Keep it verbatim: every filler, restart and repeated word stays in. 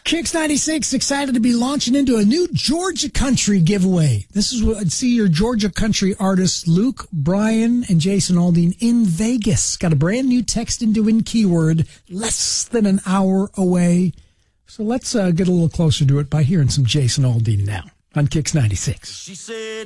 Kicks ninety-six excited to be launching into a new Georgia Country giveaway. This is what I'd see your Georgia Country artists Luke, Brian, and Jason Aldean in Vegas. Got a brand new text into win keyword less than an hour away. So let's uh, get a little closer to it by hearing some Jason Aldean now on Kicks ninety-six. She said...